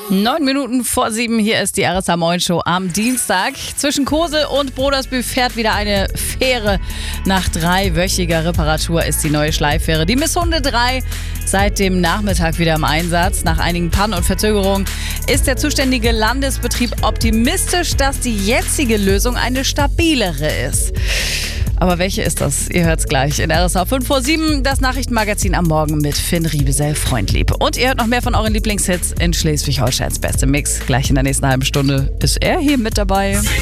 9 Minuten vor 7, hier ist die RSA Moin Show am Dienstag. Zwischen Kosel und Brodersbühl fährt wieder eine Fähre. Nach 3-wöchiger Reparatur ist die neue Schleiffähre, die Miss Hunde 3, seit dem Nachmittag wieder im Einsatz. Nach einigen Pannen und Verzögerungen ist der zuständige Landesbetrieb optimistisch, dass die jetzige Lösung eine stabilere ist. Aber welche ist das? Ihr hört's gleich in RSA 5 vor 7, das Nachrichtenmagazin am Morgen mit Finn Riebesell, Freundlieb. Und ihr hört noch mehr von euren Lieblingshits in Schleswig-Holsteins beste Mix. Gleich in der nächsten halben Stunde ist er hier mit dabei.